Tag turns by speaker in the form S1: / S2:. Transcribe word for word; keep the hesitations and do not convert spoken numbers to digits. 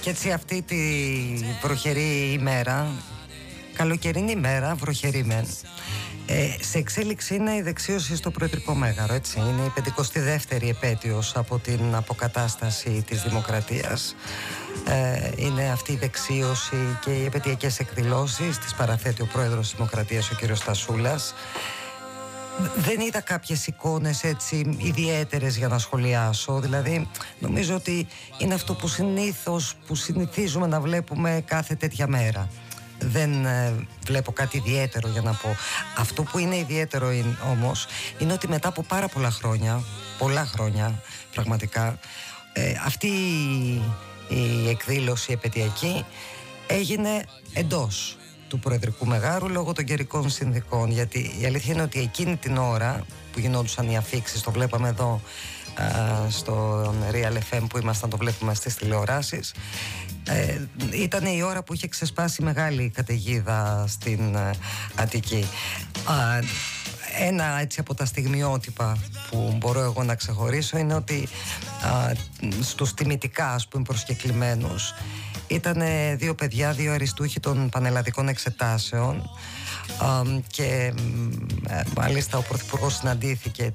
S1: Και έτσι αυτή τη βροχερή ημέρα, καλοκαιρινή ημέρα, βροχερή μεν, ε, σε εξέλιξη είναι η δεξίωση στο Προεδρικό Μέγαρο, έτσι. Είναι η πενηκοστή δεύτερη επέτειος από την αποκατάσταση της δημοκρατίας. Ε, είναι αυτή η δεξίωση και οι επαιτειακές εκδηλώσεις. Τις παραθέτει ο πρόεδρος της Δημοκρατίας, ο κ. Στασούλας. Δεν είδα κάποιες εικόνες έτσι ιδιαίτερες για να σχολιάσω. Δηλαδή νομίζω ότι είναι αυτό που συνήθως που συνηθίζουμε να βλέπουμε κάθε τέτοια μέρα. Δεν ε, βλέπω κάτι ιδιαίτερο για να πω. Αυτό που είναι ιδιαίτερο είναι, όμως, είναι ότι μετά από πάρα πολλά χρόνια, πολλά χρόνια πραγματικά, ε, αυτή η, η εκδήλωση επαιτειακή έγινε εντός του Προεδρικού Μεγάρου λόγω των καιρικών συνθηκών. Γιατί η αλήθεια είναι ότι εκείνη την ώρα που γινόντουσαν οι αφίξεις, το βλέπαμε εδώ α, στο Real εφ εμ που ήμασταν, το βλέπουμε στις τηλεοράσεις, ε, ήταν η ώρα που είχε ξεσπάσει μεγάλη καταιγίδα στην ε, Αττική. Α, ένα έτσι από τα στιγμιότυπα που μπορώ εγώ να ξεχωρίσω είναι ότι α, στους τιμητικά, ας πούμε, προσκεκλημένους ήταν δύο παιδιά, δύο αριστούχοι των πανελλαδικών εξετάσεων, α, και ε, μάλιστα ο Πρωθυπουργός συναντήθηκε